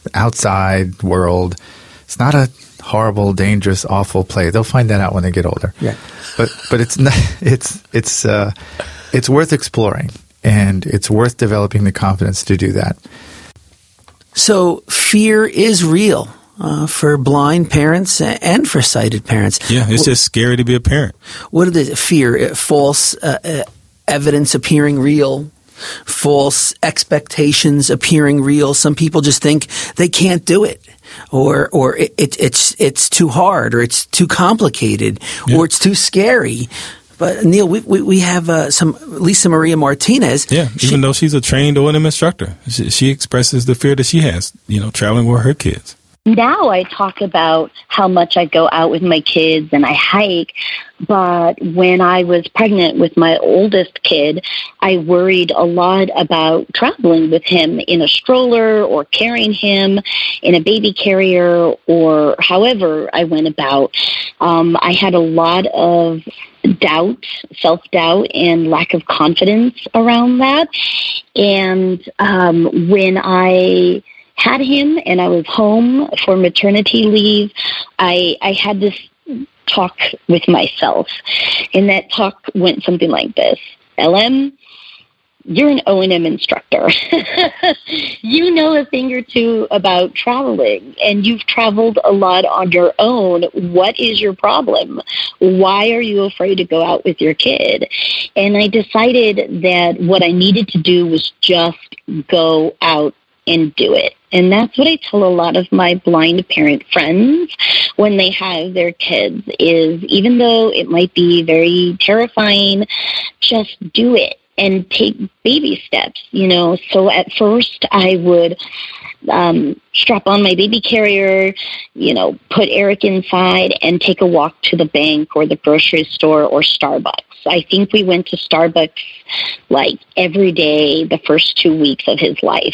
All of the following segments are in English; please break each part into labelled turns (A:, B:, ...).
A: outside world. It's not a horrible, dangerous, awful place. They'll find that out when they get older.
B: Yeah.
A: But it's not, it's worth exploring, and it's worth developing the confidence to do that.
B: So fear is real for blind parents and for sighted parents.
C: Yeah, it's just scary to be a parent.
B: What are the fear? False evidence appearing real, false expectations appearing real. Some people just think they can't do it, or it's too hard, or it's too complicated, or it's too scary. But Neil, we have some Lisa Maria Martinez.
C: Yeah, even though she's a trained O&M instructor, she expresses the fear that she has, traveling with her kids.
D: Now I talk about how much I go out with my kids and I hike, but when I was pregnant with my oldest kid, I worried a lot about traveling with him in a stroller or carrying him in a baby carrier or however I went about. I had a lot of doubt, self-doubt, and lack of confidence around that. And when I had him and I was home for maternity leave, I had this talk with myself. And that talk went something like this. LM, you're an O&M instructor. You know a thing or two about traveling, and you've traveled a lot on your own. What is your problem? Why are you afraid to go out with your kid? And I decided that what I needed to do was just go out and do it. And that's what I tell a lot of my blind parent friends when they have their kids is, even though it might be very terrifying, just do it and take baby steps, So at first I would strap on my baby carrier, put Eric inside and take a walk to the bank or the grocery store or Starbucks. I think we went to Starbucks like every day the first 2 weeks of his life.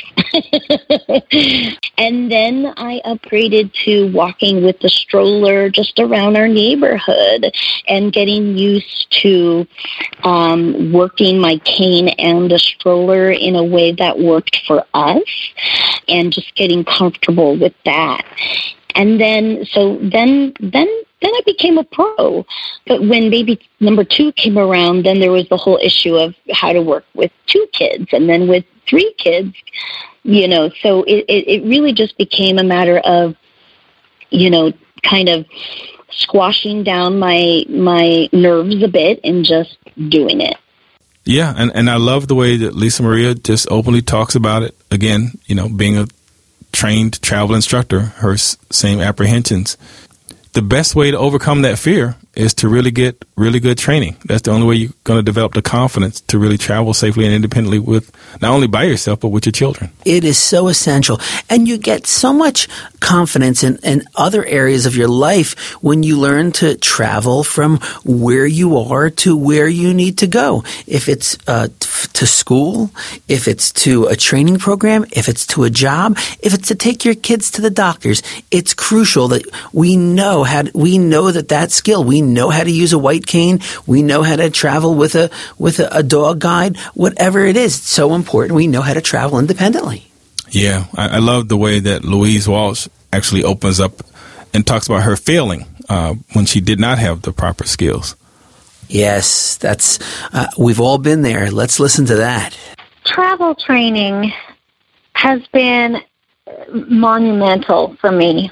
D: And then I upgraded to walking with the stroller just around our neighborhood and getting used to working my cane and the stroller in a way that worked for us and just getting comfortable with that. And then I became a pro. But when baby number 2 came around, then there was the whole issue of how to work with 2 kids and then with 3 kids, So it really just became a matter of, kind of squashing down my nerves a bit and just doing it.
C: Yeah, and I love the way that Lisa Maria just openly talks about it. Again, being a trained travel instructor, her same apprehensions. The best way to overcome that fear is to really get really good training. That's the only way you're going to develop the confidence to really travel safely and independently with not only by yourself, but with your children.
B: It is so essential. And you get so much confidence in other areas of your life when you learn to travel from where you are to where you need to go. If it's to school, if it's to a training program, if it's to a job, if it's to take your kids to the doctors, it's crucial that we know that skill. We know how to use a white cane. We know how to travel with a dog guide. Whatever it is, it's so important. We know how to travel independently.
C: Yeah, I love the way that Louise Walsh actually opens up and talks about her failing when she did not have the proper skills.
B: Yes, we've all been there. Let's listen to that.
D: Travel training has been monumental for me.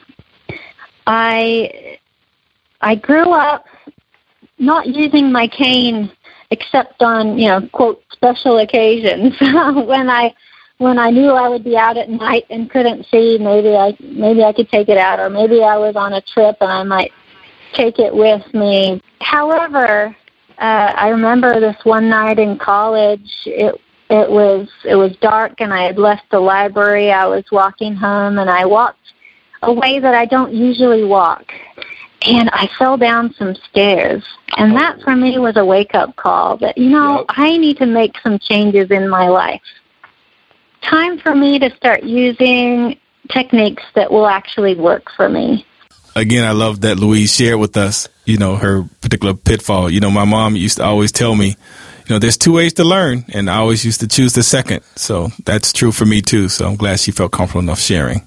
D: I grew up not using my cane except on, quote, special occasions. When I knew I would be out at night and couldn't see, maybe I could take it out, or maybe I was on a trip and I might take it with me. However, I remember this one night in college. It was dark and I had left the library. I was walking home and I walked a way that I don't usually walk. And I fell down some stairs. And that for me was a wake-up call that, I need to make some changes in my life. Time for me to start using techniques that will actually work for me.
C: Again, I love that Louise shared with us, her particular pitfall. My mom used to always tell me, there's 2 ways to learn, and I always used to choose the second. So that's true for me, too. So I'm glad she felt comfortable enough sharing.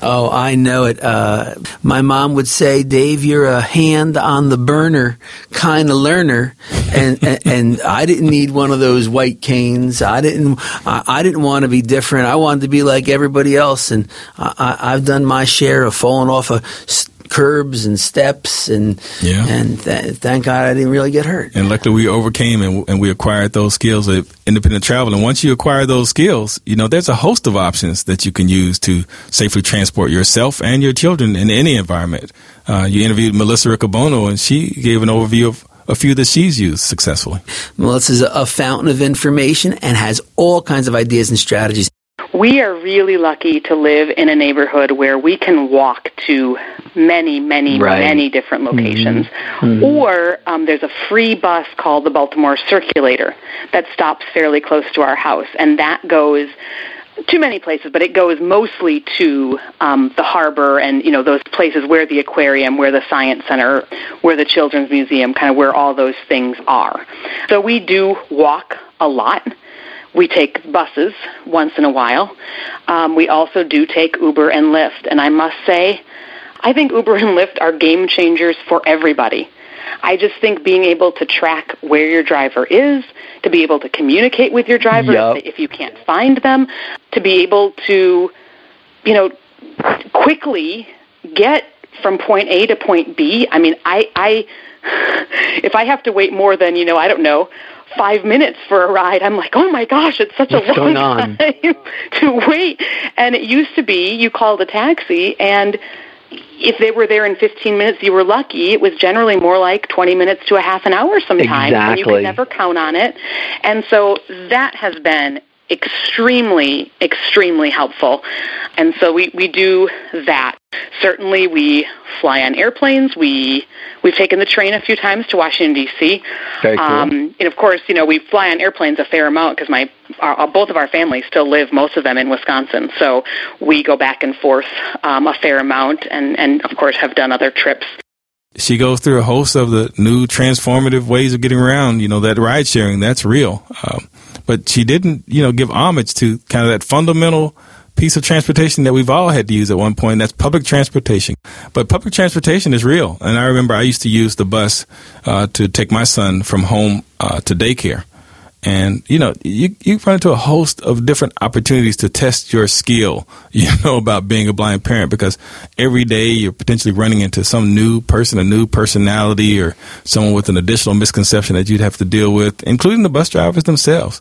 B: Oh, I know it. My mom would say, Dave, you're a hand on the burner kind of learner. And I didn't need one of those white canes. I didn't want to be different. I wanted to be like everybody else. And I've done my share of falling off of curbs and steps, and thank God I didn't really get hurt.
C: And luckily we overcame and we acquired those skills of independent travel. And once you acquire those skills, there's a host of options that you can use to safely transport yourself and your children in any environment. You interviewed Melissa Riccobono, and she gave an overview of a few that she's used successfully.
B: Melissa's a fountain of information and has all kinds of ideas and strategies.
E: We are really lucky to live in a neighborhood where we can walk to many different locations. Mm-hmm. Or there's a free bus called the Baltimore Circulator that stops fairly close to our house, and that goes to many places, but it goes mostly to the harbor and, those places where the aquarium, where the science center, where the children's museum, kind of where all those things are. So we do walk a lot. We take buses once in a while. We also do take Uber and Lyft. And I must say, I think Uber and Lyft are game changers for everybody. I just think being able to track where your driver is, to be able to communicate with your driver if you can't find them, to be able to, quickly get from point A to point B. I mean, I if I have to wait more than, 5 minutes for a ride, I'm like, oh my gosh, it's such a long time to wait. And it used to be you called a taxi, and if they were there in 15 minutes, you were lucky. It was generally more like 20 minutes to a half an hour sometimes.
F: Exactly.
E: And you could never count on it. And so that has been extremely, extremely helpful. And so we do that. Certainly we fly on airplanes. We've taken the train a few times to Washington, D.C.
F: Very cool.
E: And of course, we fly on airplanes a fair amount because both of our families still live, most of them, in Wisconsin. So we go back and forth a fair amount and of course, have done other trips.
C: She goes through a host of the new transformative ways of getting around, that ride sharing, that's real. But she didn't, give homage to kind of that fundamental piece of transportation that we've all had to use at one point. That's public transportation. But public transportation is real. And I remember I used to use the bus to take my son from home to daycare. And, you run into a host of different opportunities to test your skill, about being a blind parent, because every day you're potentially running into some new person, a new personality, or someone with an additional misconception that you'd have to deal with, including the bus drivers themselves.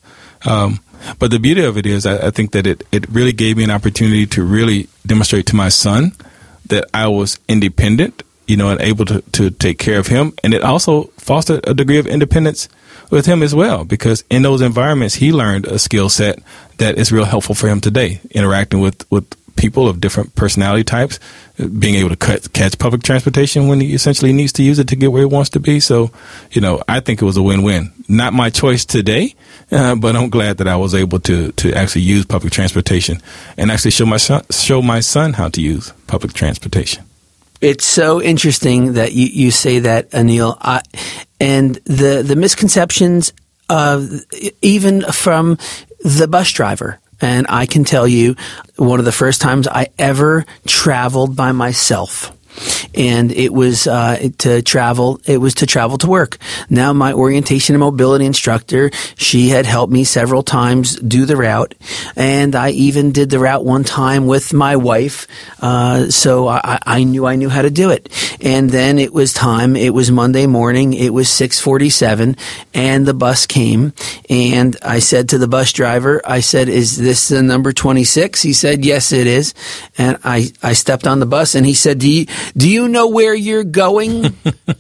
C: But the beauty of it is I think that it really gave me an opportunity to really demonstrate to my son that I was independent, and able to take care of him. And it also fostered a degree of independence with him as well, because in those environments, he learned a skill set that is real helpful for him today, interacting with people of different personality types, being able to catch public transportation when he essentially needs to use it to get where he wants to be. So, I think it was a win-win. Not my choice today, but I'm glad that I was able to actually use public transportation and actually show my son how to use public transportation.
B: It's so interesting that you say that, Anil. And the misconceptions, even from the bus driver. And I can tell you, one of the first times I ever traveled by myself. And it was to travel to work. Now, my orientation and mobility instructor, she had helped me several times do the route, and I even did the route one time with my wife. So I knew how to do it. And then it was time. It was Monday morning. It was 6:47, and the bus came. And I said to the bus driver, I said, "Is this the number 26?" He said, "Yes, it is." And I stepped on the bus, and he said, Do you know where you're going?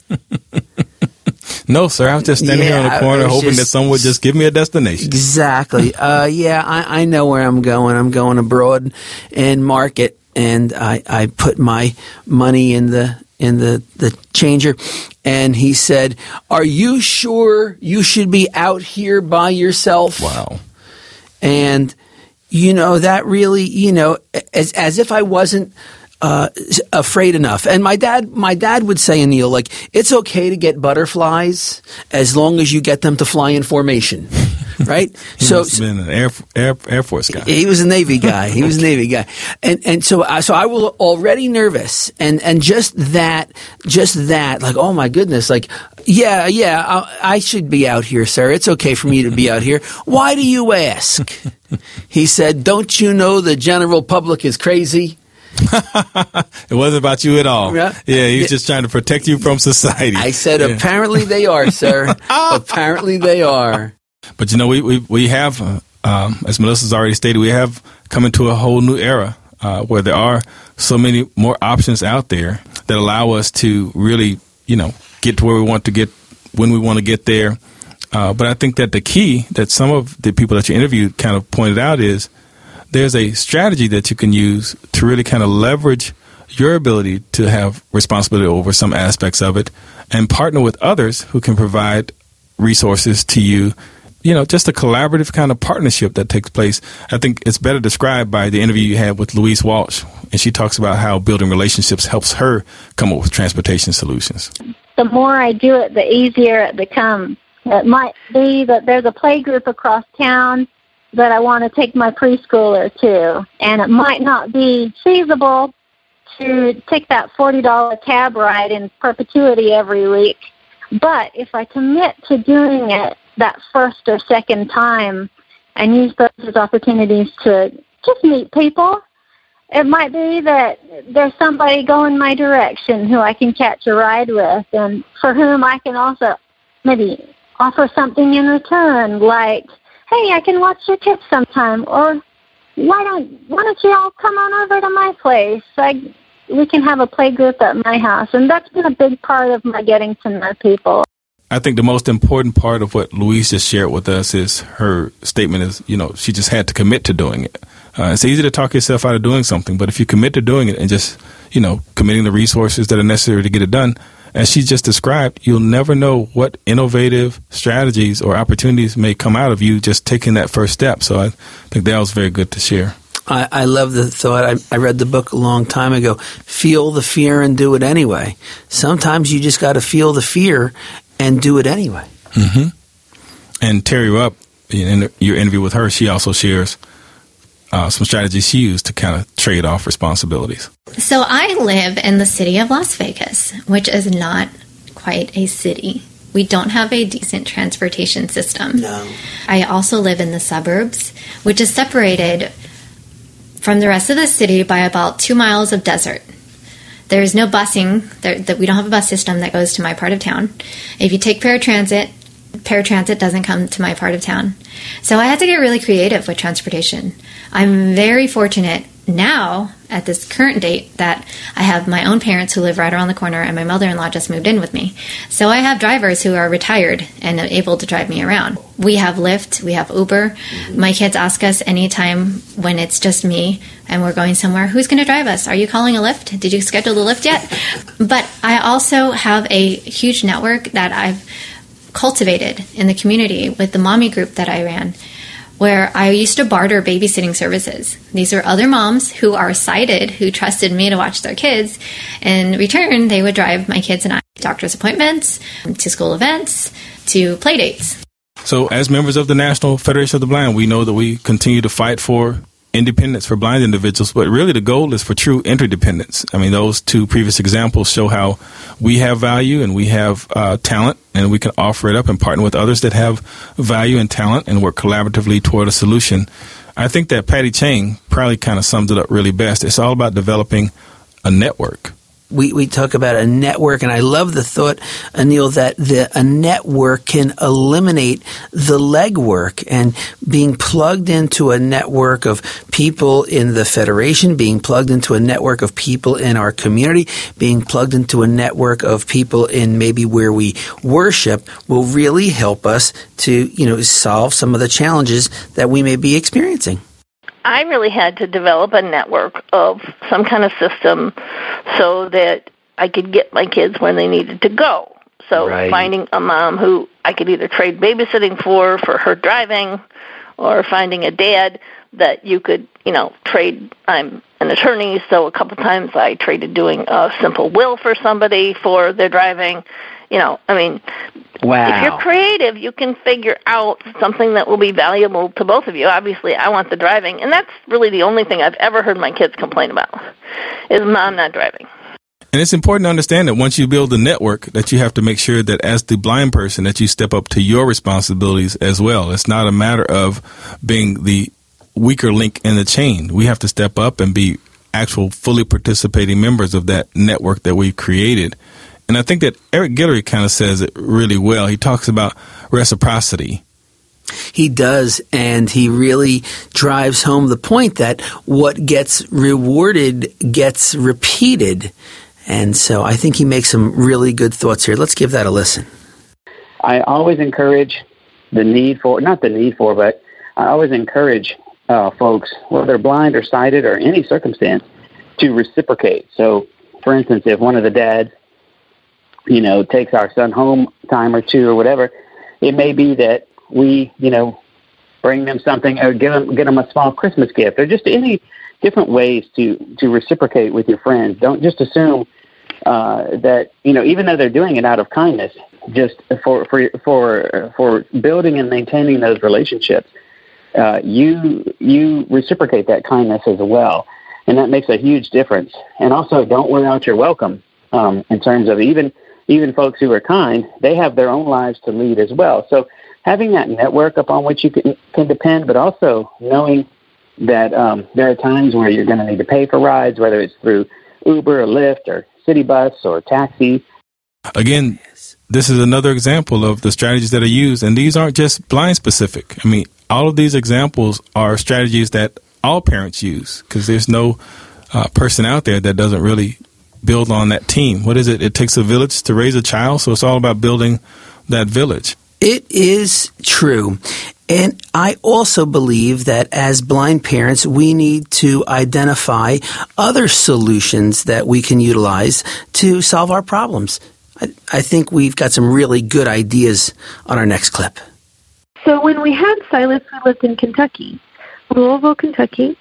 C: No, sir. I was just standing here on the corner hoping that someone would just give me a destination. Exactly.
B: I know where I'm going. I'm going abroad and market, and I put my money in the changer, and he said, "Are you sure you should be out here by yourself?"
C: Wow.
B: And that really, as if I wasn't afraid enough. And my dad would say, Anil, like, it's okay to get butterflies as long as you get them to fly in formation. right?
C: He must have been an Air Force guy.
B: He was a Navy guy. And so I was already nervous, and just that, like, oh my goodness, like, I should be out here, sir. It's okay for me to be out here. Why do you ask? He said, don't you know the general public is crazy?
C: It wasn't about you at all. Yeah, he was just trying to protect you from society.
B: I said, apparently they are, sir. Apparently they are.
C: But we have, as Melissa's already stated, we have come into a whole new era where there are so many more options out there that allow us to really, get to where we want to get when we want to get there. But I think that the key that some of the people that you interviewed kind of pointed out is there's a strategy that you can use to really kind of leverage your ability to have responsibility over some aspects of it and partner with others who can provide resources to you. Just a collaborative kind of partnership that takes place. I think it's better described by the interview you had with Louise Walsh, and she talks about how building relationships helps her come up with transportation solutions.
F: The more I do it, the easier it becomes. It might be that there's a play group across town that I want to take my preschooler to, and it might not be feasible to take that $40 cab ride in perpetuity every week. But if I commit to doing it that first or second time and use those as opportunities to just meet people, it might be that there's somebody going my direction who I can catch a ride with and for whom I can also maybe offer something in return, like, hey, I can watch your kids sometime, or why don't you all come on over to my place? We can have a play group at my house, and that's been a big part of my getting to know people.
C: I think the most important part of what Louise just shared with us is her statement is, she just had to commit to doing it. It's easy to talk yourself out of doing something, but if you commit to doing it and just, committing the resources that are necessary to get it done, as she just described, you'll never know what innovative strategies or opportunities may come out of you just taking that first step. So I think that was very good to share.
B: I love the thought. I read the book a long time ago. Feel the fear and do it anyway. Sometimes you just got to feel the fear and do it anyway.
C: Mm-hmm. And Terry Rupp, in your interview with her, she also shares some strategies she used to kind of trade off responsibilities.
G: So I live in the city of Las Vegas, which is not quite a city. We don't have a decent transportation system.
B: No.
G: I also live in the suburbs, which is separated from the rest of the city by about 2 miles of desert. There is no busing. We don't have a bus system that goes to my part of town. If you take paratransit doesn't come to my part of town. So I had to get really creative with transportation. I'm very fortunate now, at this current date, that I have my own parents who live right around the corner, and my mother-in-law just moved in with me. So I have drivers who are retired and are able to drive me around. We have Lyft, we have Uber. Mm-hmm. My kids ask us anytime when it's just me and we're going somewhere, who's going to drive us? Are you calling a Lyft? Did you schedule the Lyft yet? But I also have a huge network that I've cultivated in the community with the mommy group that I ran, where I used to barter babysitting services. These are other moms who are sighted, who trusted me to watch their kids. In return, they would drive my kids and I to doctor's appointments, to school events, to play dates.
C: So as members of the National Federation of the Blind, we know that we continue to fight for independence for blind individuals, but really the goal is for true interdependence. I mean, those two previous examples show how we have value and we have talent, and we can offer it up and partner with others that have value and talent and work collaboratively toward a solution. I think that Patty Chang probably kind of sums it up really best. It's all about developing a network.
B: We talk about a network, and I love the thought, Anil, that a network can eliminate the legwork, and being plugged into a network of people in the Federation, being plugged into a network of people in our community, being plugged into a network of people in maybe where we worship will really help us to, solve some of the challenges that we may be experiencing.
H: I really had to develop a network of some kind of system so that I could get my kids where they needed to go. So finding a mom who I could either trade babysitting for her driving, or finding a dad that you could, trade. I'm an attorney, so a couple times I traded doing a simple will for somebody for their driving. I mean,
B: wow.
H: If you're creative, you can figure out something that will be valuable to both of you. Obviously, I want the driving, and that's really the only thing I've ever heard my kids complain about, is Mom not driving.
C: And it's important to understand that once you build a network, that you have to make sure that as the blind person, that you step up to your responsibilities as well. It's not a matter of being the weaker link in the chain. We have to step up and be actual fully participating members of that network that we've created. And I think that Eric Guillory kind of says it really well. He talks about reciprocity.
B: He does, and he really drives home the point that what gets rewarded gets repeated. And so I think he makes some really good thoughts here. Let's give that a listen.
I: I always encourage but I always encourage folks, whether they're blind or sighted or any circumstance, to reciprocate. So, for instance, if one of the dads, takes our son home time or two or whatever, it may be that we, bring them something or get them a small Christmas gift, or just any different ways to reciprocate with your friends. Don't just assume that, even though they're doing it out of kindness, just for building and maintaining those relationships, you reciprocate that kindness as well. And that makes a huge difference. And also, don't wear out your welcome in terms of even folks who are kind, they have their own lives to lead as well. So having that network upon which you can depend, but also knowing that there are times where you're going to need to pay for rides, whether it's through Uber or Lyft or city bus or taxi.
C: Again, this is another example of the strategies that are used, and these aren't just blind specific. I mean, all of these examples are strategies that all parents use, because there's no person out there that doesn't really build on that team. What is it? It takes a village to raise a child, so it's all about building that village.
B: It is true. And I also believe that as blind parents, we need to identify other solutions that we can utilize to solve our problems. I think we've got some really good ideas on our next clip.
J: So when we had Silas, we lived in Kentucky, Louisville, Kentucky,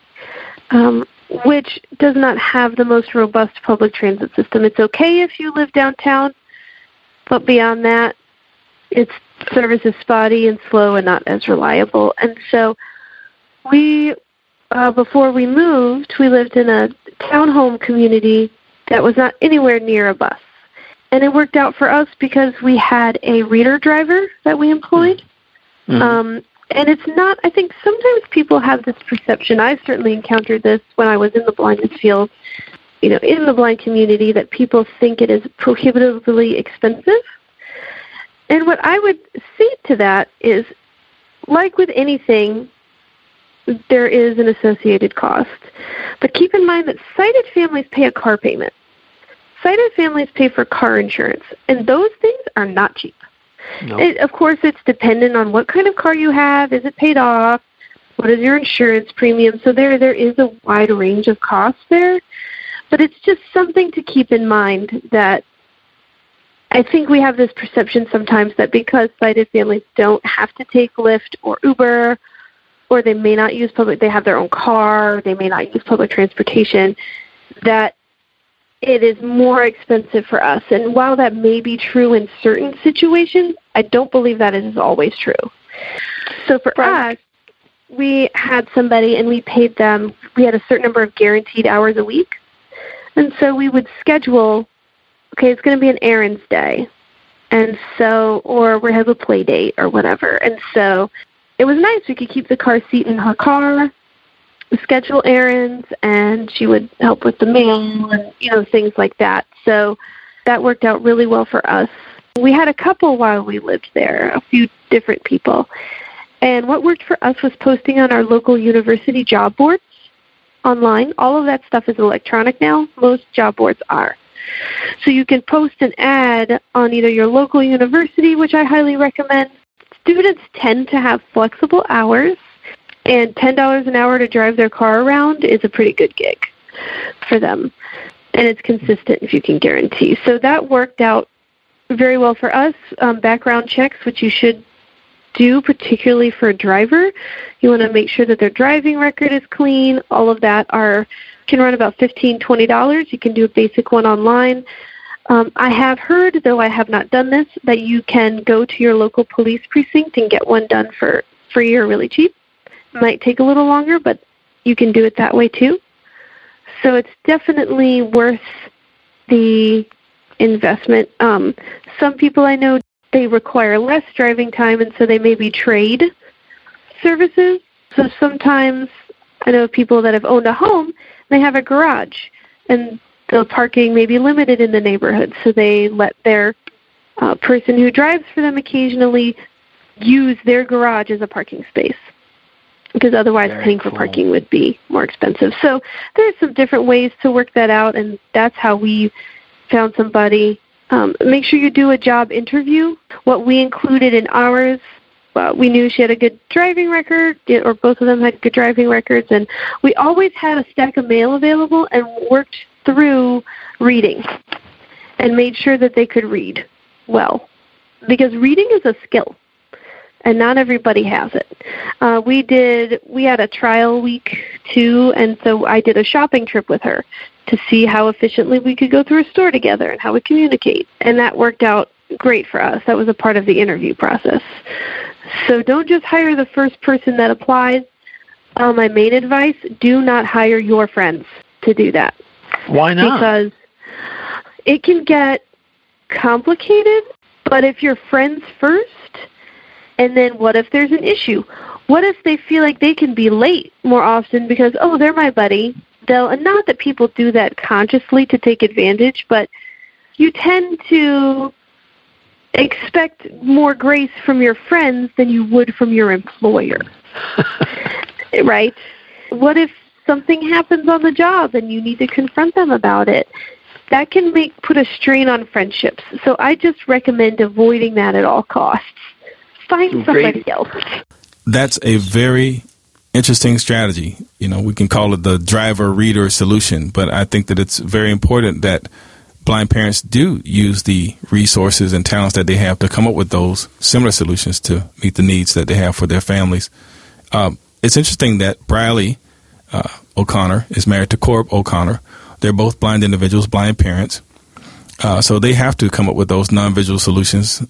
J: which does not have the most robust public transit system. It's okay if you live downtown, but beyond that, its service is spotty and slow and not as reliable. And so we, before we moved, we lived in a townhome community that was not anywhere near a bus. And it worked out for us because we had a reader driver that we employed. Mm-hmm. And it's not, I think sometimes people have this perception, I certainly encountered this when I was in the blindness field, in the blind community, that people think it is prohibitively expensive. And what I would say to that is, like with anything, there is an associated cost. But keep in mind that sighted families pay a car payment. Sighted families pay for car insurance, and those things are not cheap. Nope. Of course, it's dependent on what kind of car you have. Is it paid off? What is your insurance premium? So there is a wide range of costs there. But it's just something to keep in mind, that I think we have this perception sometimes that because sighted families don't have to take Lyft or Uber, or they may not use they have their own car, they may not use public transportation, that it is more expensive for us. And while that may be true in certain situations, I don't believe that is always true. So for us, we had somebody and we paid them, we had a certain number of guaranteed hours a week. And so we would schedule, okay, it's going to be an errands day. And so, or we have a play date or whatever. And so it was nice. We could keep the car seat in her car, schedule errands, and she would help with the mail and, things like that. So that worked out really well for us. We had a couple while we lived there, a few different people. And what worked for us was posting on our local university job boards online. All of that stuff is electronic now. Most job boards are. So you can post an ad on either your local university, which I highly recommend. Students tend to have flexible hours, and $10 an hour to drive their car around is a pretty good gig for them. And it's consistent, if you can guarantee. So that worked out very well for us. Background checks, which you should do, particularly for a driver. You want to make sure that their driving record is clean. All of that can run about $15, $20. You can do a basic one online. I have heard, though I have not done this, that you can go to your local police precinct and get one done for free or really cheap. It might take a little longer, but you can do it that way too. So it's definitely worth the investment. Some people I know, they require less driving time, and so they maybe trade services. So sometimes I know people that have owned a home, they have a garage, and the parking may be limited in the neighborhood, so they let their person who drives for them occasionally use their garage as a parking space, because otherwise paying for parking would be more expensive. So there's some different ways to work that out, and that's how we found somebody. Make sure you do a job interview. What we included in ours, we knew she had a good driving record, or both of them had good driving records, and we always had a stack of mail available and worked through reading and made sure that they could read well, because reading is a skill and not everybody has it. We had a trial week too, and so I did a shopping trip with her to see how efficiently we could go through a store together and how we communicate, and that worked out great for us. That was a part of the interview process. So don't just hire the first person that applies. My main advice, do not hire your friends to do that.
B: Why not?
J: Because it can get complicated, but if you're friends first, and then what if there's an issue? What if they feel like they can be late more often because, oh, they're my buddy? And not that people do that consciously to take advantage, but you tend to expect more grace from your friends than you would from your employer, right? What if something happens on the job and you need to confront them about it? That can put a strain on friendships. So I just recommend avoiding that at all costs. Find somebody else.
C: That's a very interesting strategy. We can call it the driver-reader solution, but I think that it's very important that blind parents do use the resources and talents that they have to come up with those similar solutions to meet the needs that they have for their families. It's interesting that Briley O'Connor is married to Corb O'Connor. They're both blind individuals, blind parents. So they have to come up with those non-visual solutions.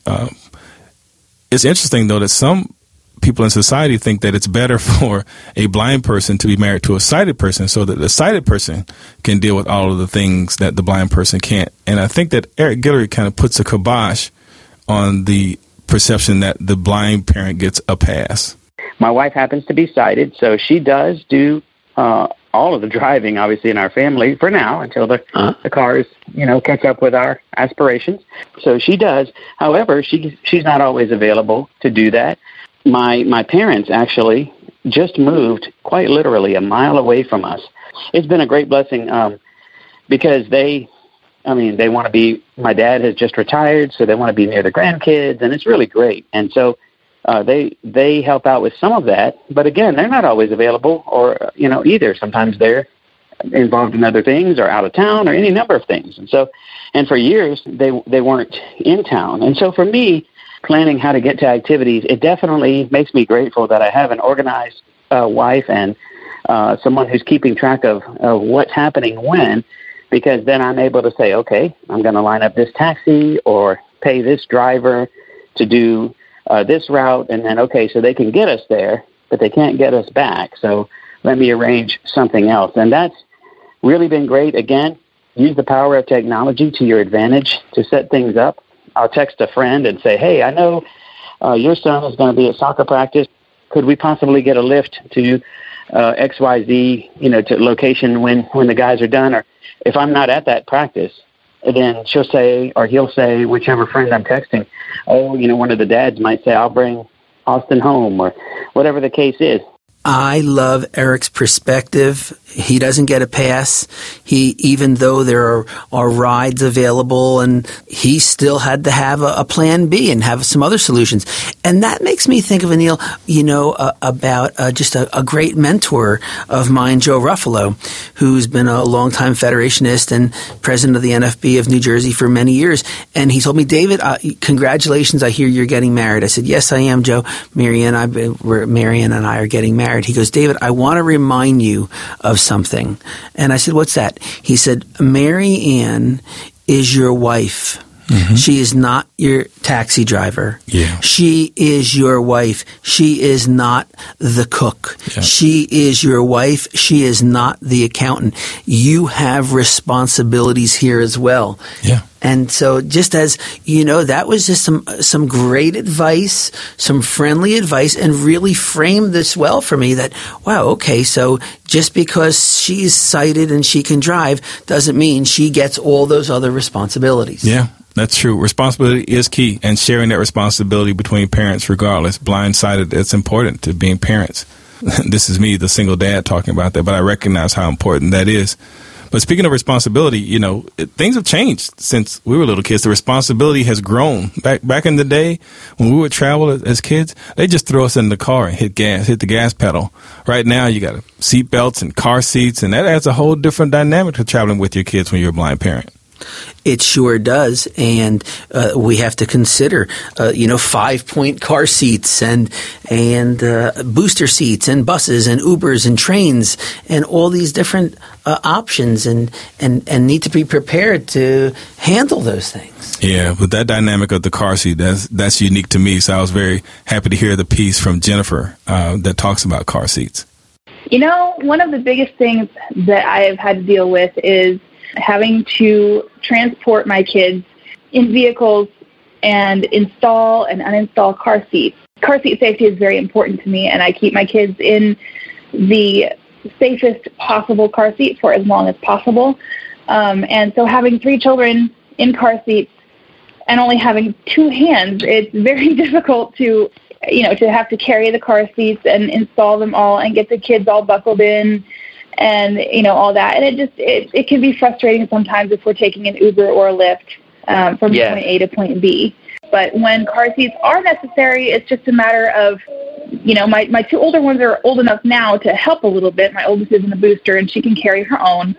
C: It's interesting, though, that some people in society think that it's better for a blind person to be married to a sighted person so that the sighted person can deal with all of the things that the blind person can't. And I think that Eric Guillory kind of puts a kibosh on the perception that the blind parent gets a pass.
I: My wife happens to be sighted, so she does do all of the driving, obviously, in our family for now until the cars, catch up with our aspirations. So she does. However, she's not always available to do that. My parents actually just moved quite literally a mile away from us. It's been a great blessing because they want to be, my dad has just retired, so they want to be near the grandkids, and it's really great. And so they help out with some of that. But again, they're not always available or, either. Sometimes they're involved in other things or out of town or any number of things. And for years, they weren't in town. And so for me, planning how to get to activities, it definitely makes me grateful that I have an organized wife and someone who's keeping track of what's happening when, because then I'm able to say, okay, I'm going to line up this taxi or pay this driver to do this route, and then, okay, so they can get us there, but they can't get us back, so let me arrange something else. And that's really been great. Again, use the power of technology to your advantage to set things up. I'll text a friend and say, hey, I know your son is going to be at soccer practice. Could we possibly get a lift to XYZ, to location when the guys are done? Or if I'm not at that practice, then she'll say, or he'll say, whichever friend I'm texting, one of the dads might say, I'll bring Austin home, or whatever the case is.
B: I love Eric's perspective. He doesn't get a pass. Even though there are rides available, and he still had to have a plan B and have some other solutions. And that makes me think of, Anil, about just a great mentor of mine, Joe Ruffalo, who's been a longtime Federationist and president of the NFB of New Jersey for many years. And he told me, David, congratulations, I hear you're getting married. I said, yes, I am, Joe. Marianne and I are getting married. He goes, David, I want to remind you of something. And I said, what's that? He said, Mary Ann is your wife. Mm-hmm. She is not your taxi driver.
C: Yeah.
B: She is your wife. She is not the cook. Yeah. She is your wife. She is not the accountant. You have responsibilities here as well.
C: Yeah.
B: And so just as, that was just some great advice, some friendly advice, and really framed this well for me that, wow, okay, so just because she's sighted and she can drive doesn't mean she gets all those other responsibilities.
C: Yeah. That's true. Responsibility is key, and sharing that responsibility between parents regardless. Blind-sighted, it's important to being parents. This is me, the single dad, talking about that, but I recognize how important that is. But speaking of responsibility, things have changed since we were little kids. The responsibility has grown. Back in the day, when we would travel as kids, they just throw us in the car and hit the gas pedal. Right now, you got seat belts and car seats, and that adds a whole different dynamic to traveling with your kids when you're a blind parent.
B: It sure does, and we have to consider, 5-point car seats and booster seats and buses and Ubers and trains and all these different options, and need to be prepared to handle those things.
C: Yeah, but that dynamic of the car seat, that's unique to me. So I was very happy to hear the piece from Jennifer that talks about car seats.
K: One of the biggest things that I have had to deal with is having to transport my kids in vehicles and install and uninstall car seats. Car seat safety is very important to me, and I keep my kids in the safest possible car seat for as long as possible. And so having 3 children in car seats and only having 2 hands, it's very difficult to have to carry the car seats and install them all and get the kids all buckled in and, all that. And it can be frustrating sometimes if we're taking an Uber or a Lyft from point A to point B. But when car seats are necessary, it's just a matter of, my 2 older ones are old enough now to help a little bit. My oldest is in a booster, and she can carry her own.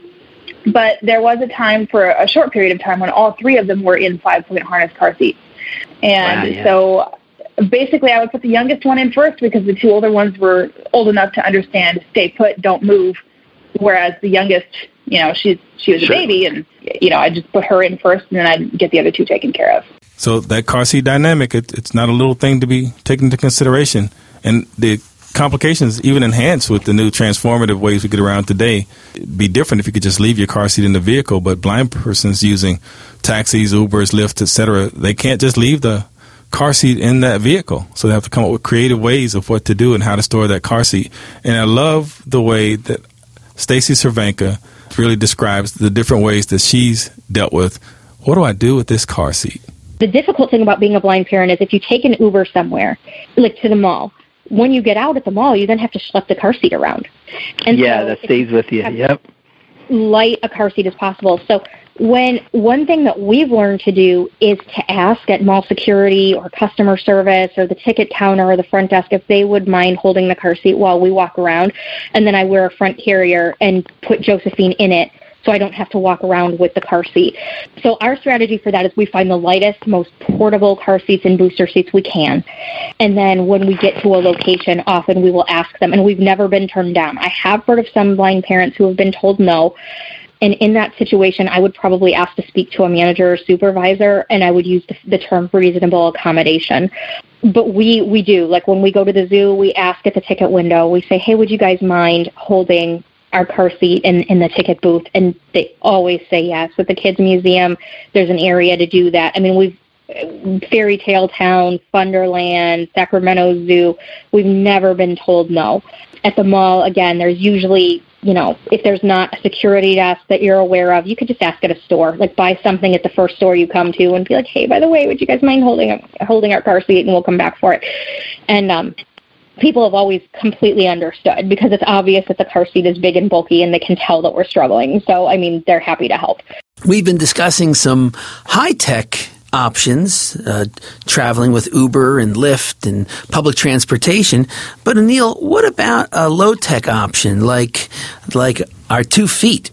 K: But there was a time for a short period of time when all 3 of them were in 5-point harness car seats. And so basically, I would put the youngest one in first because the 2 older ones were old enough to understand, stay put, don't move. Whereas the youngest, she was a baby, and, I just put her in first, and then I'd get the other 2 taken care of.
C: So that car seat dynamic, it's not a little thing to be taken into consideration. And the complications even enhanced with the new transformative ways we get around today. It'd be different if you could just leave your car seat in the vehicle, but blind persons using taxis, Ubers, Lyfts, etc., they can't just leave the car seat in that vehicle. So they have to come up with creative ways of what to do and how to store that car seat. And I love the way that Stacy Cervenka really describes the different ways that she's dealt with, what do I do with this car seat?
L: The difficult thing about being a blind parent is if you take an Uber somewhere, like to the mall, when you get out at the mall, you then have to schlep the car seat around. And so
M: that stays with you. Yep.
L: Light a car seat as possible. So one thing that we've learned to do is to ask at mall security or customer service or the ticket counter or the front desk if they would mind holding the car seat while we walk around. And then I wear a front carrier and put Josephine in it so I don't have to walk around with the car seat. So our strategy for that is we find the lightest, most portable car seats and booster seats we can. And then when we get to a location, often we will ask them, and we've never been turned down. I have heard of some blind parents who have been told no. And in that situation, I would probably ask to speak to a manager or supervisor, and I would use the term reasonable accommodation. But we do. Like when we go to the zoo, we ask at the ticket window. We say, hey, would you guys mind holding our car seat in the ticket booth? And they always say yes. With the Kids Museum, there's an area to do that. I mean, we've Fairy Tale Town, Funderland, Sacramento Zoo, we've never been told no. At the mall, again, there's usually, if there's not a security desk that you're aware of, you could just ask at a store, like buy something at the first store you come to and be like, hey, by the way, would you guys mind holding our car seat, and we'll come back for it. And people have always completely understood because it's obvious that the car seat is big and bulky and they can tell that we're struggling. So, they're happy to help.
B: We've been discussing some high-tech options, traveling with Uber and Lyft and public transportation. But Anil, what about a low-tech option like our 2 feet?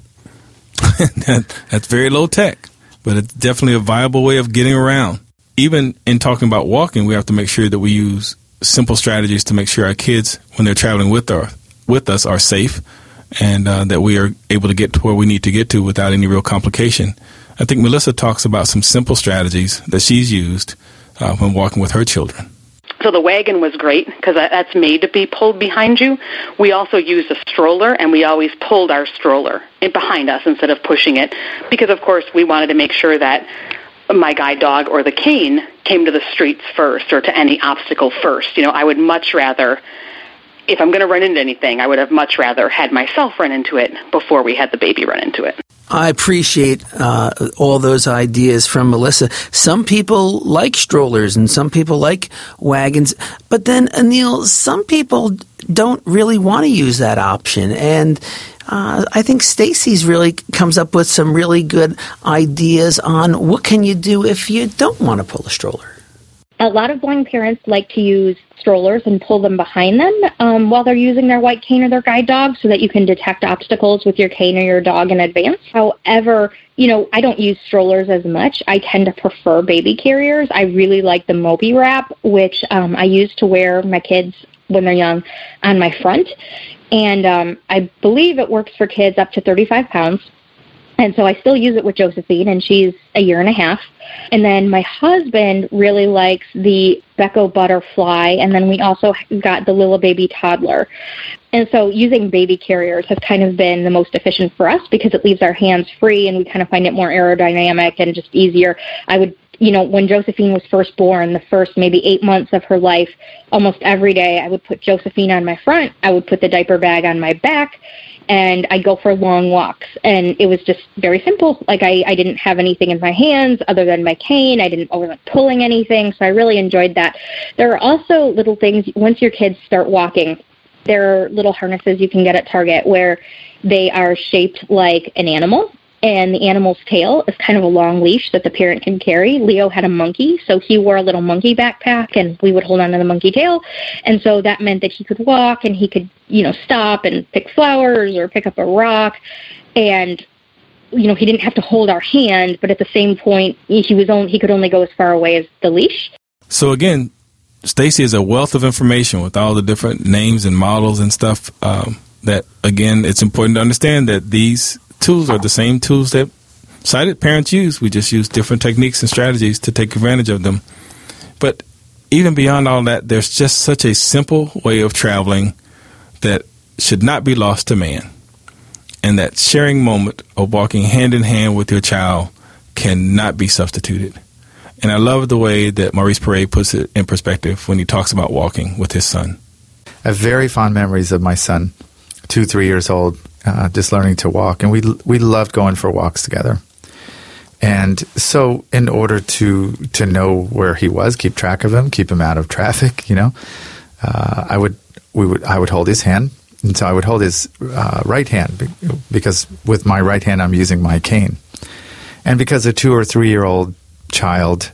C: That's very low-tech, but it's definitely a viable way of getting around. Even in talking about walking, we have to make sure that we use simple strategies to make sure our kids, when they're traveling with us, are safe and that we are able to get to where we need to get to without any real complication. I think Melissa talks about some simple strategies that she's used when walking with her children.
E: So the wagon was great because that's made to be pulled behind you. We also used a stroller, and we always pulled our stroller behind us instead of pushing it because, of course, we wanted to make sure that my guide dog or the cane came to the streets first or to any obstacle first. You know, I would much rather, if I'm going to run into anything, I would have much rather had myself run into it before we had the baby run into it.
B: I appreciate all those ideas from Melissa. Some people like strollers and some people like wagons. But then, Anil, some people don't really want to use that option. And I think Stacy's really comes up with some really good ideas on what can you do if you don't want to pull a stroller.
L: A lot of blind parents like to use strollers and pull them behind them while they're using their white cane or their guide dog so that you can detect obstacles with your cane or your dog in advance. However, you know, I don't use strollers as much. I tend to prefer baby carriers. I really like the Moby Wrap, which I use to wear my kids when they're young on my front. And I believe it works for kids up to 35 pounds. And so I still use it with Josephine, and she's a year and a half. And then my husband really likes the Becco Butterfly, and then we also got the Lilla Baby Toddler. And so using baby carriers has kind of been the most efficient for us because it leaves our hands free, and we kind of find it more aerodynamic and just easier. I would, you know, when Josephine was first born, the first maybe 8 months of her life, almost every day I would put Josephine on my front, I would put the diaper bag on my back, and I go for long walks. And it was just very simple. Like I didn't have anything in my hands other than my cane. I wasn't pulling anything. So I really enjoyed that. There are also little things, once your kids start walking, there are little harnesses you can get at Target where they are shaped like an animal. And the animal's tail is kind of a long leash that the parent can carry. Leo had a monkey, so he wore a little monkey backpack, and we would hold on to the monkey tail. And so that meant that he could walk, and he could, you know, stop and pick flowers or pick up a rock. And, you know, he didn't have to hold our hand, but at the same point, he could only go as far away as the leash.
C: So again, Stacy is a wealth of information with all the different names and models and stuff. That again, it's important to understand that these tools are the same tools that sighted parents use. We just use different techniques and strategies to take advantage of them. But even beyond all that, there's just such a simple way of traveling that should not be lost to man. And that sharing moment of walking hand in hand with your child cannot be substituted. And I love the way that Maurice Perret puts it in perspective when he talks about walking with his son.
A: I have very fond memories of my son, 2-3 years old, just learning to walk. And we loved going for walks together. And so in order to know where he was, keep track of him, keep him out of traffic, you know, I would hold his hand. And so I would hold his right hand because with my right hand I'm using my cane. And because a 2 or 3 year old child,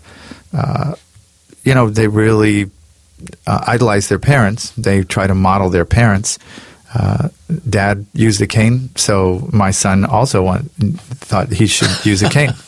A: you know, they really idolize their parents. They try to model their parents. Dad used a cane, so my son also thought he should use a cane.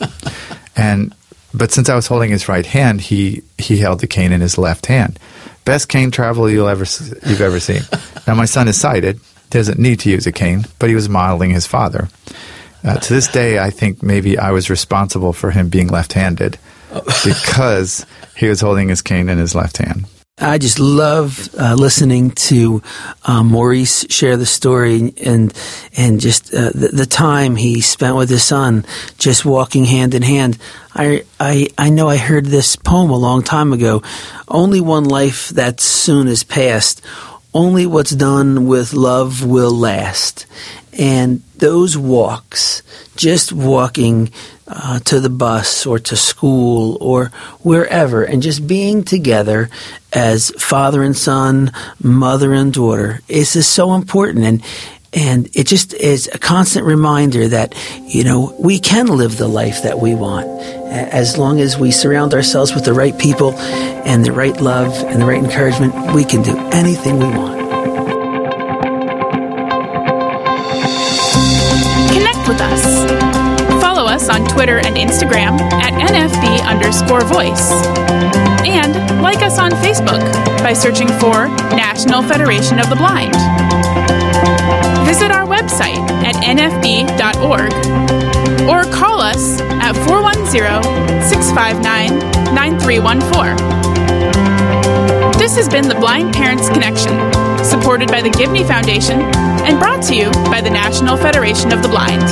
A: But since I was holding his right hand, he held the cane in his left hand. Best cane travel you've ever seen. Now my son is sighted, doesn't need to use a cane, but he was modeling his father. To this day, I think maybe I was responsible for him being left-handed because he was holding his cane in his left hand.
B: I just love listening to Maurice share the story and just the time he spent with his son, just walking hand in hand. I know I heard this poem a long time ago. Only one life that soon is past. Only what's done with love will last. And those walks, just walking to the bus or to school or wherever, and just being together as father and son, mother and daughter, is just so important. And it just is a constant reminder that, you know, we can live the life that we want as long as we surround ourselves with the right people and the right love and the right encouragement. We can do anything we want.
M: Connect with us. Follow us on Twitter and Instagram at NFB_voice. And like us on Facebook by searching for National Federation of the Blind. Visit our website at nfb.org or call us at 880-659-9314. This has been the Blind Parents Connection, supported by the Gibney Foundation and brought to you by the National Federation of the Blind.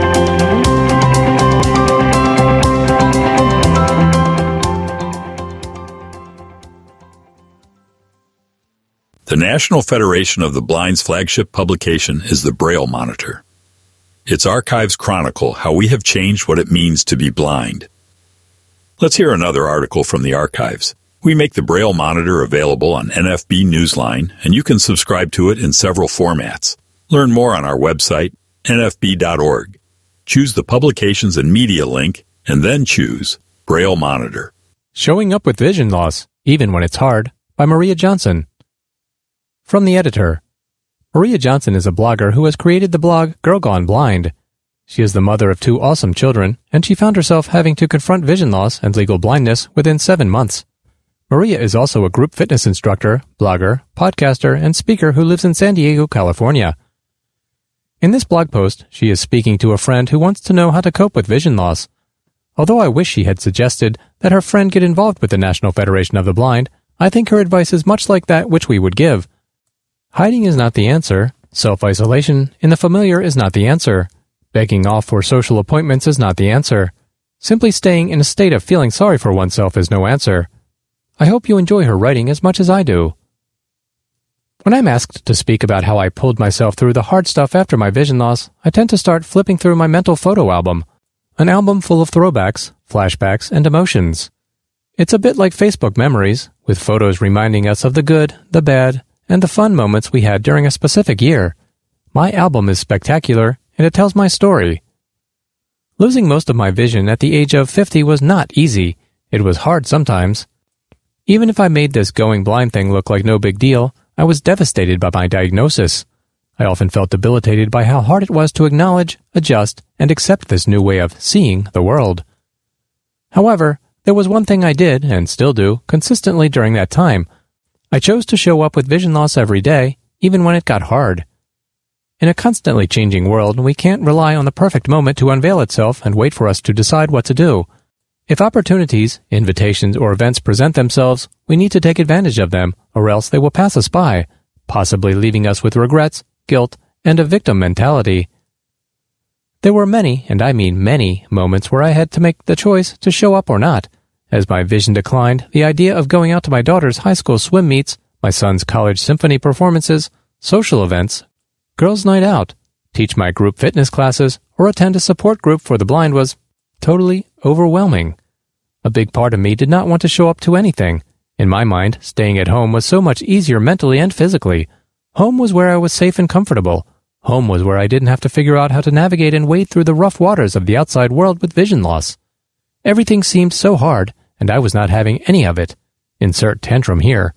N: The National Federation of the Blind's flagship publication is the Braille Monitor. Its archives chronicle how we have changed what it means to be blind. Let's hear another article from the archives. We make the Braille Monitor available on NFB Newsline, and you can subscribe to it in several formats. Learn more on our website, nfb.org. Choose the Publications and Media link, and then choose Braille Monitor.
O: Showing Up with Vision Loss, Even When It's Hard, by Maria Johnson. From the editor. Maria Johnson is a blogger who has created the blog Girl Gone Blind. She is the mother of 2 awesome children, and she found herself having to confront vision loss and legal blindness within 7 months. Maria is also a group fitness instructor, blogger, podcaster, and speaker who lives in San Diego, California. In this blog post, she is speaking to a friend who wants to know how to cope with vision loss. Although I wish she had suggested that her friend get involved with the National Federation of the Blind, I think her advice is much like that which we would give. Hiding is not the answer. Self-isolation in the familiar is not the answer. Begging off for social appointments is not the answer. Simply staying in a state of feeling sorry for oneself is no answer. I hope you enjoy her writing as much as I do. When I'm asked to speak about how I pulled myself through the hard stuff after my vision loss, I tend to start flipping through my mental photo album, an album full of throwbacks, flashbacks, and emotions. It's a bit like Facebook memories, with photos reminding us of the good, the bad, and the fun moments we had during a specific year. My album is spectacular, and it tells my story. Losing most of my vision at the age of 50 was not easy. It was hard sometimes. Even if I made this going blind thing look like no big deal, I was devastated by my diagnosis. I often felt debilitated by how hard it was to acknowledge, adjust, and accept this new way of seeing the world. However, there was one thing I did, and still do, consistently during that time. I chose to show up with vision loss every day, even when it got hard. In a constantly changing world, we can't rely on the perfect moment to unveil itself and wait for us to decide what to do. If opportunities, invitations, or events present themselves, we need to take advantage of them, or else they will pass us by, possibly leaving us with regrets, guilt, and a victim mentality. There were many, and I mean many, moments where I had to make the choice to show up or not. As my vision declined, the idea of going out to my daughter's high school swim meets, my son's college symphony performances, social events, girls' night out, teach my group fitness classes, or attend a support group for the blind was totally overwhelming. A big part of me did not want to show up to anything. In my mind, staying at home was so much easier mentally and physically. Home was where I was safe and comfortable. Home was where I didn't have to figure out how to navigate and wade through the rough waters of the outside world with vision loss. Everything seemed so hard, and I was not having any of it. Insert tantrum here.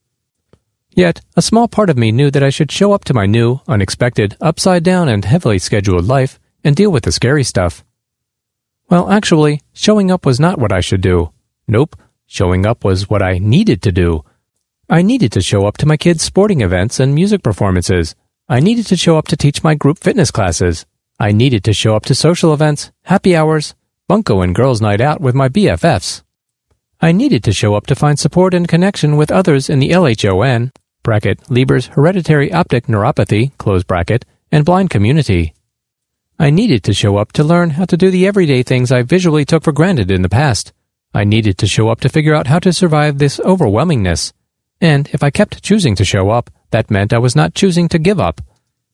O: Yet, a small part of me knew that I should show up to my new, unexpected, upside-down and heavily scheduled life and deal with the scary stuff. Well, actually, showing up was not what I should do. Nope, showing up was what I needed to do. I needed to show up to my kids' sporting events and music performances. I needed to show up to teach my group fitness classes. I needed to show up to social events, happy hours, bunco and girls' night out with my BFFs. I needed to show up to find support and connection with others in the LHON, bracket, Leber's hereditary optic neuropathy, close bracket, and blind community. I needed to show up to learn how to do the everyday things I visually took for granted in the past. I needed to show up to figure out how to survive this overwhelmingness. And if I kept choosing to show up, that meant I was not choosing to give up.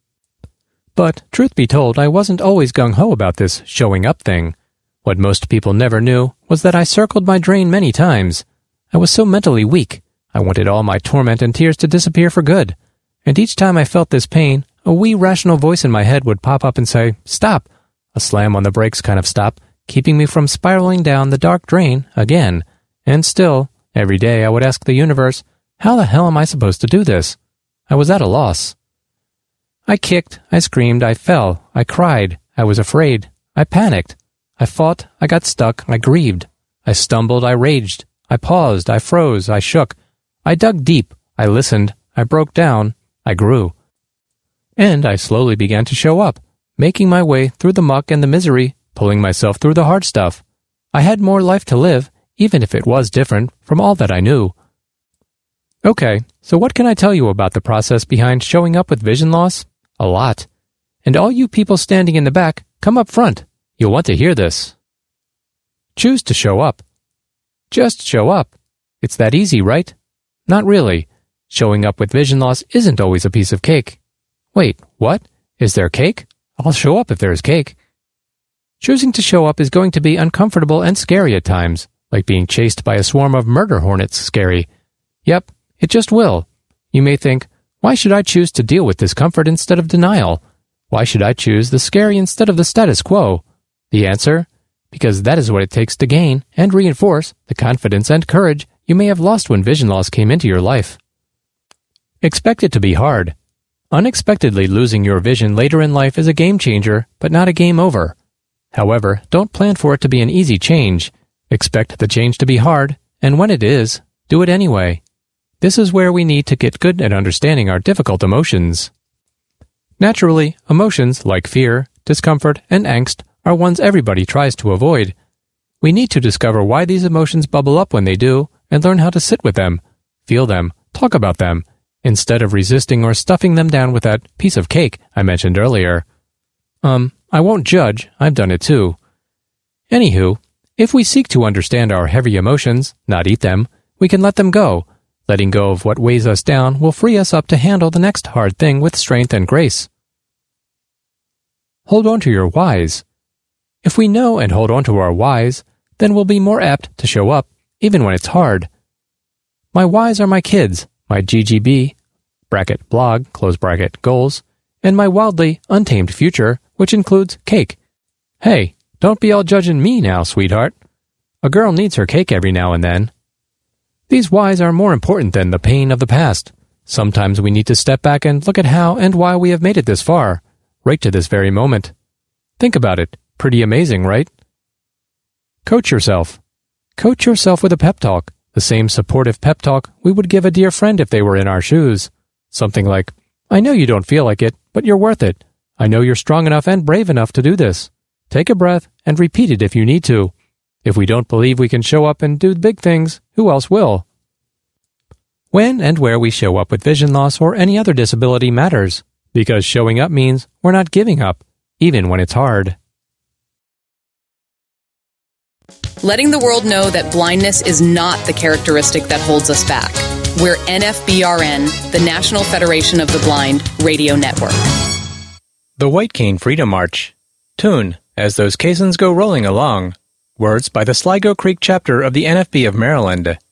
O: But, truth be told, I wasn't always gung-ho about this showing up thing. What most people never knew was that I circled my drain many times. I was so mentally weak. I wanted all my torment and tears to disappear for good. And each time I felt this pain, a wee rational voice in my head would pop up and say, "Stop!" A slam on the brakes kind of stop, keeping me from spiraling down the dark drain again. And still, every day I would ask the universe, how the hell am I supposed to do this? I was at a loss. I kicked, I screamed, I fell, I cried, I was afraid, I panicked. I fought, I got stuck, I grieved. I stumbled, I raged. I paused, I froze, I shook. I dug deep, I listened, I broke down, I grew. And I slowly began to show up, making my way through the muck and the misery, pulling myself through the hard stuff. I had more life to live, even if it was different from all that I knew. Okay, so what can I tell you about the process behind showing up with vision loss? A lot. And all you people standing in the back, come up front. You'll want to hear this. Choose to show up. Just show up. It's that easy, right? Not really. Showing up with vision loss isn't always a piece of cake. Wait, what? Is there cake? I'll show up if there's cake. Choosing to show up is going to be uncomfortable and scary at times, like being chased by a swarm of murder hornets scary. Yep, it just will. You may think, why should I choose to deal with discomfort instead of denial? Why should I choose the scary instead of the status quo? The answer? Because that is what it takes to gain and reinforce the confidence and courage you may have lost when vision loss came into your life. Expect it to be hard. Unexpectedly losing your vision later in life is a game changer, but not a game over. However, don't plan for it to be an easy change. Expect the change to be hard, and when it is, do it anyway. This is where we need to get good at understanding our difficult emotions. Naturally, emotions like fear, discomfort, and angst are ones everybody tries to avoid. We need to discover why these emotions bubble up when they do, and learn how to sit with them, feel them, talk about them, instead of resisting or stuffing them down with that piece of cake I mentioned earlier. I won't judge, I've done it too. Anywho, if we seek to understand our heavy emotions, not eat them, we can let them go. Letting go of what weighs us down will free us up to handle the next hard thing with strength and grace. Hold on to your whys. If we know and hold on to our whys, then we'll be more apt to show up, even when it's hard. My whys are my kids, my GGB, bracket blog, close bracket goals, and my wildly untamed future, which includes cake. Hey, don't be all judging me now, sweetheart. A girl needs her cake every now and then. These whys are more important than the pain of the past. Sometimes we need to step back and look at how and why we have made it this far, right to this very moment. Think about it. Pretty amazing, right? Coach yourself. Coach yourself with a pep talk, the same supportive pep talk we would give a dear friend if they were in our shoes. Something like, I know you don't feel like it, but you're worth it. I know you're strong enough and brave enough to do this. Take a breath and repeat it if you need to. If we don't believe we can show up and do big things, who else will? When and where we show up with vision loss or any other disability matters, because showing up means we're not giving up, even when it's hard.
P: Letting the world know that blindness is not the characteristic that holds us back. We're NFBRN, the National Federation of the Blind Radio Network.
O: The White Cane Freedom March. Tune, as those caissons go rolling along. Words by the Sligo Creek chapter of the NFB of Maryland.